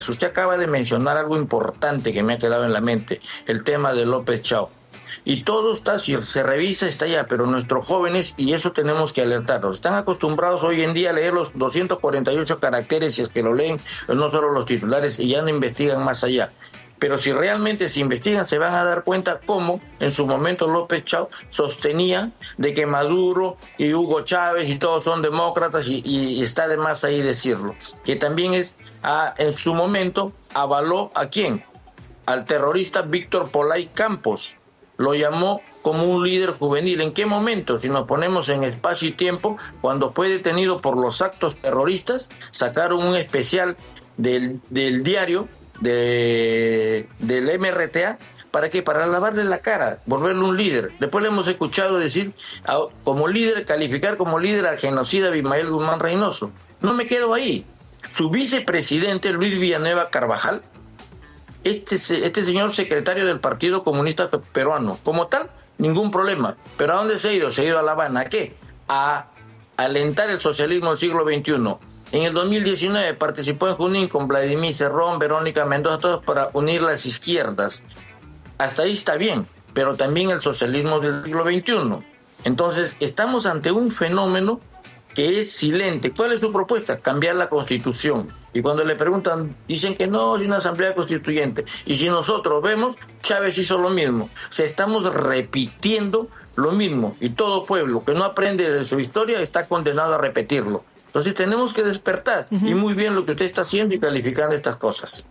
Usted acaba de mencionar algo importante que me ha quedado en la mente, el tema de López Chao. Y todo está, si se revisa, está allá, pero nuestros jóvenes, y eso tenemos que alertarlos, están acostumbrados hoy en día a leer los 248 caracteres, si es que lo leen, no solo los titulares, y ya no investigan más allá. Pero si realmente se investigan, se van a dar cuenta cómo en su momento López Chao sostenía de que Maduro y Hugo Chávez y todos son demócratas, y está de más ahí decirlo. Que también en su momento avaló ¿a quién? Al terrorista Víctor Polay Campos. Lo llamó como un líder juvenil. ¿En qué momento? Si nos ponemos en espacio y tiempo, cuando fue detenido por los actos terroristas, sacaron un especial del diario del MRTA. ¿Para qué? Para lavarle la cara, volverle un líder. Después le hemos escuchado decir, como líder, calificar como líder al genocida Abimael Guzmán Reynoso. No me quedo ahí. Su vicepresidente, Luis Villanueva Carvajal, este señor secretario del Partido Comunista Peruano, como tal, ningún problema. ¿Pero a dónde se ha ido? Se ha ido a La Habana. ¿A qué? A alentar el socialismo del siglo XXI. En el 2019 participó en Junín con Vladimir Cerrón, Verónica Mendoza, todos para unir las izquierdas. Hasta ahí está bien, pero también el socialismo del siglo XXI. Entonces, estamos ante un fenómeno que es silente. ¿Cuál es su propuesta? Cambiar la Constitución. Y cuando le preguntan, dicen que no, es una asamblea constituyente. Y si nosotros vemos, Chávez hizo lo mismo. O sea, estamos repitiendo lo mismo. Y todo pueblo que no aprende de su historia está condenado a repetirlo. Entonces tenemos que despertar. Y muy bien lo que usted está haciendo y calificando estas cosas.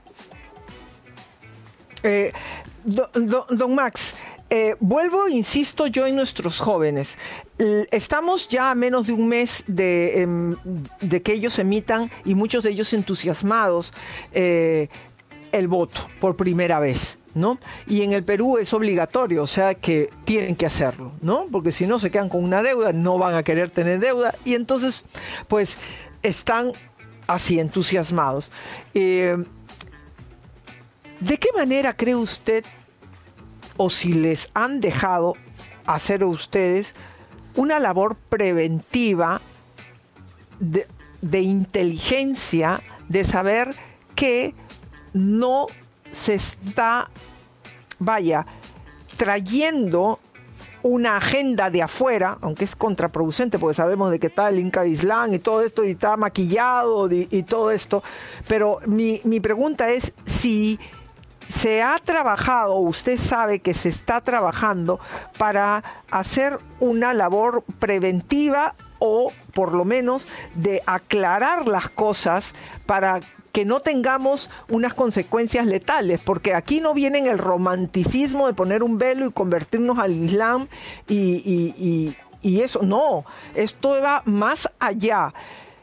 Don Max, vuelvo, insisto yo, en nuestros jóvenes. Estamos ya a menos de un mes de que ellos emitan, y muchos de ellos entusiasmados, el voto por primera vez, ¿no? Y en el Perú es obligatorio, o sea que tienen que hacerlo, ¿no? Porque si no se quedan con una deuda, no van a querer tener deuda, y entonces pues están así entusiasmados. ¿De qué manera cree usted, o si les han dejado hacer a ustedes una labor preventiva de inteligencia, de saber que no se está, trayendo una agenda de afuera, aunque es contraproducente porque sabemos de qué está el Inca Islam y todo esto, y está maquillado y todo esto, pero mi pregunta es si se ha trabajado, usted sabe que se está trabajando para hacer una labor preventiva, o por lo menos de aclarar las cosas para que no tengamos unas consecuencias letales, porque aquí no viene en el romanticismo de poner un velo y convertirnos al Islam y eso, no, esto va más allá.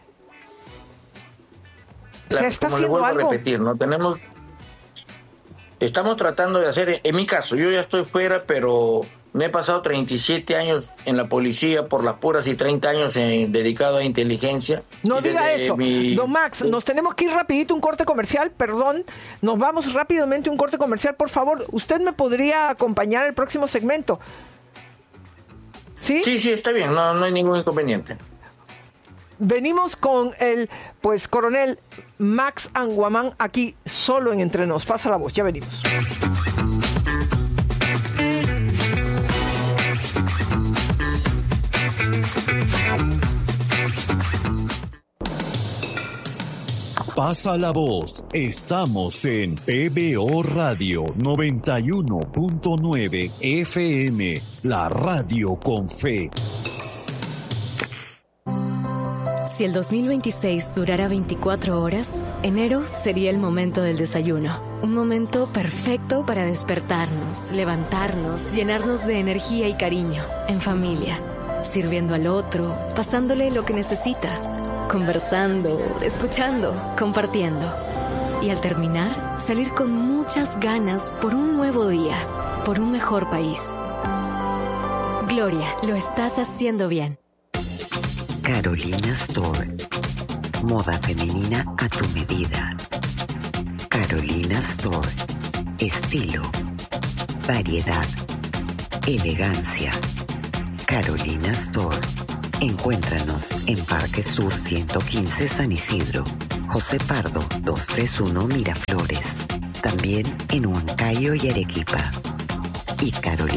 Claro, ¿Se está como le haciendo vuelvo algo? a repetir, no tenemos... Estamos tratando de hacer, en mi caso, yo ya estoy fuera, pero me he pasado 37 años en la policía por las puras y 30 años dedicado a inteligencia. No diga eso. Don Max, nos tenemos que ir rapidito, un corte comercial, perdón. Nos vamos rápidamente a un corte comercial, por favor. ¿Usted me podría acompañar al próximo segmento? ¿Sí? Sí, está bien, no hay ningún inconveniente. Venimos con el, coronel Max Anguamán, aquí solo en Entre Nos. Pasa la voz, ya venimos. Pasa la voz. Estamos en PBO Radio 91.9 FM, la radio con fe. Si el 2026 durara 24 horas, enero sería el momento del desayuno. Un momento perfecto para despertarnos, levantarnos, llenarnos de energía y cariño, en familia, sirviendo al otro, pasándole lo que necesita, conversando, escuchando, compartiendo. Y al terminar, salir con muchas ganas por un nuevo día, por un mejor país. Gloria, lo estás haciendo bien. Carolina Store. Moda femenina a tu medida. Carolina Store. Estilo, variedad, elegancia. Carolina Store. Encuéntranos en Parque Sur 115 San Isidro, José Pardo 231 Miraflores. También en Huancayo y Arequipa. Y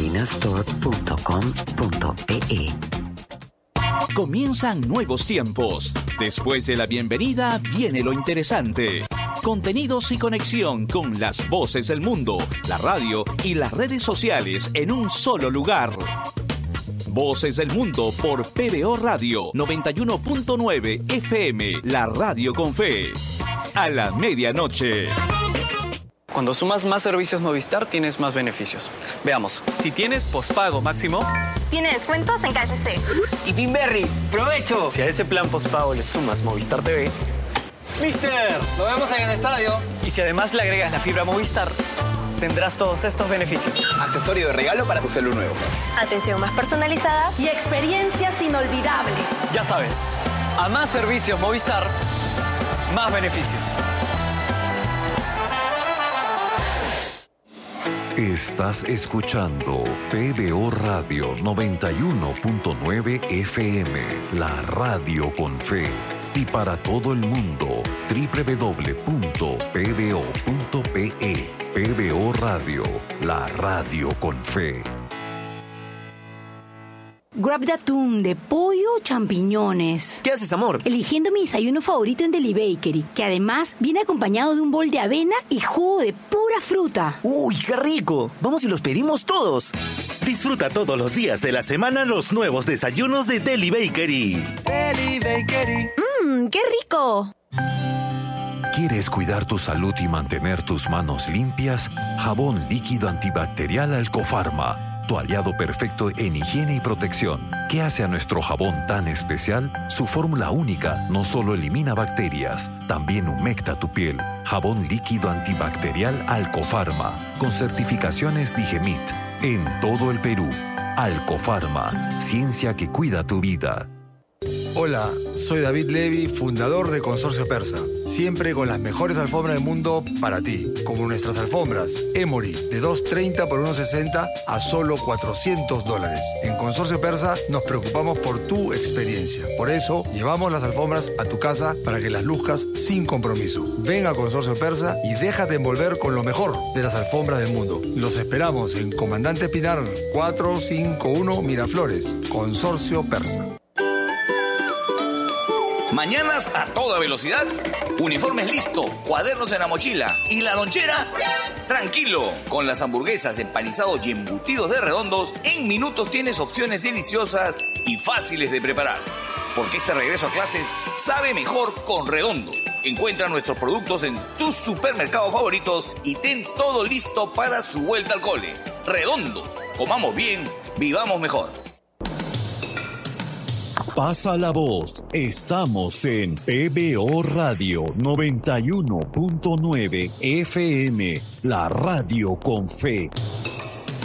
carolinastore.com.pe. Comienzan nuevos tiempos. Después de la bienvenida viene lo interesante. Contenidos y conexión con las voces del mundo, la radio y las redes sociales en un solo lugar. Voces del Mundo por PBO Radio 91.9 FM, la radio con fe. A la medianoche. Cuando sumas más servicios Movistar, tienes más beneficios. Veamos, si tienes pospago máximo... Tiene descuentos en KFC. Y Pinberry, ¡provecho! Si a ese plan pospago le sumas Movistar TV... ¡Mister! ¡Nos vemos en el estadio! Y si además le agregas la fibra Movistar, tendrás todos estos beneficios. Accesorio de regalo para tu celu nuevo. Atención más personalizada y experiencias inolvidables. Ya sabes, a más servicios Movistar, más beneficios. Estás escuchando PBO Radio 91.9 FM, la radio con fe. Y para todo el mundo, www.pbo.pe. PBO Radio, la radio con fe. Grab de atún, de pollo o champiñones. ¿Qué haces, amor? Eligiendo mi desayuno favorito en Deli Bakery, que además viene acompañado de un bol de avena y jugo de pura fruta. ¡Uy, qué rico! Vamos y los pedimos todos. Disfruta todos los días de la semana los nuevos desayunos de Deli Bakery. Deli Bakery. ¡Qué rico! ¿Quieres cuidar tu salud y mantener tus manos limpias? Jabón líquido antibacterial Alcofarma, tu aliado perfecto en higiene y protección. ¿Qué hace a nuestro jabón tan especial? Su fórmula única no solo elimina bacterias, también humecta tu piel. Jabón líquido antibacterial Alcofarma, con certificaciones Digemit, en todo el Perú. Alcofarma, ciencia que cuida tu vida. Hola, soy David Levy, fundador de Consorcio Persa. Siempre con las mejores alfombras del mundo para ti, como nuestras alfombras Emory, de $230 por $160 a solo $400. En Consorcio Persa nos preocupamos por tu experiencia. Por eso, llevamos las alfombras a tu casa para que las luzcas sin compromiso. Ven a Consorcio Persa y déjate envolver con lo mejor de las alfombras del mundo. Los esperamos en Comandante Pinar 451 Miraflores, Consorcio Persa. Mañanas a toda velocidad, uniformes listo, cuadernos en la mochila y la lonchera, tranquilo. Con las hamburguesas, empanizados y embutidos de Redondos, en minutos tienes opciones deliciosas y fáciles de preparar. Porque este regreso a clases sabe mejor con Redondos. Encuentra nuestros productos en tus supermercados favoritos y ten todo listo para su vuelta al cole. Redondos, comamos bien, vivamos mejor. Pasa la voz. Estamos en PBO Radio 91.9 FM, la radio con fe.